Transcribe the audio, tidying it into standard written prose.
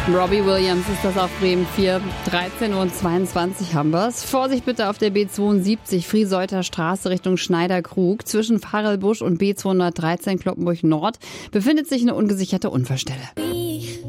Robbie Williams ist das auf Bremen 4. 13:22 Uhr haben wir's. Vorsicht bitte auf der B72 Frieseuter Straße Richtung Schneiderkrug. Zwischen Farelbusch und B213 Kloppenburg Nord befindet sich eine ungesicherte Unfallstelle.